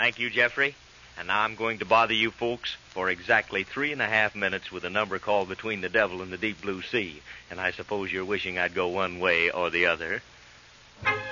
Thank you, Jeffrey. And now I'm going to bother you folks for exactly 3.5 minutes with a number called Between the Devil and the Deep Blue Sea. And I suppose you're wishing I'd go one way or the other.